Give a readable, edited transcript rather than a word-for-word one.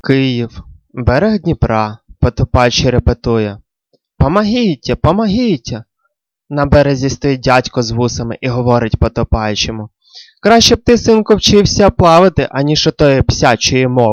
Київ. Берег Дніпра. Потопач репетує. «Помогіть, помогіть!» На березі стоїть дядько з вусами і говорить потопаючому. «Краще б ти, синку, вчився плавати, аніж отої псячої мови.